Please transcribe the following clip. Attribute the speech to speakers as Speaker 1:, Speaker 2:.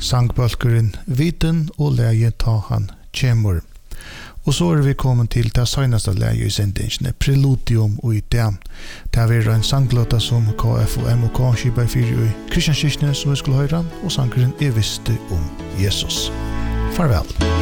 Speaker 1: sangbølkeren Viten og leie ta han kjemur. Og så vi kommet til det seneste leie i sendingen, Preludium og idé. Det er en sanglåta som KF og MOK skipper fyrir i Kristianskirkene som vi skulle høre, og sangeren visste om Jesus. Farvel.